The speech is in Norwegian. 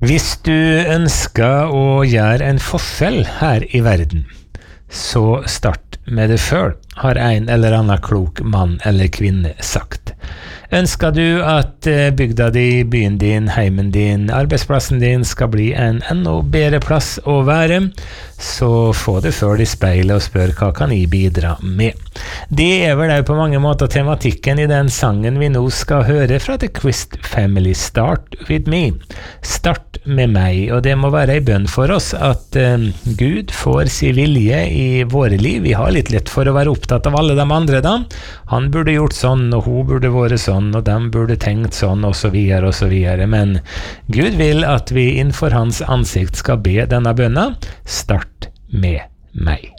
Hvis du ønsker å gjøre en forskjell her i verden, så start med det selv, har en eller annen klok mann eller kvinne sagt. Ønsker du at bygda di, byen din, heimen din, arbeidsplassen din skal bli en enda bedre plass å være, så få det før i speilet og spør hva kan jeg bidra med. Det vel på mange måter tematikken i den sangen vi nå skal høre fra The Quist Family, Start With Me. Start med meg, og det må være en bønn for oss at Gud får sin vilje i våre liv. Vi har litt lett for å være opptatt av alle de andre da. Han burde gjort sånn, og hun burde vært sånn, og de burde tenkt sånn, og så videre, og så videre. Men Gud vil at vi innenfor hans ansikt skal be denne bønna. Start med meg.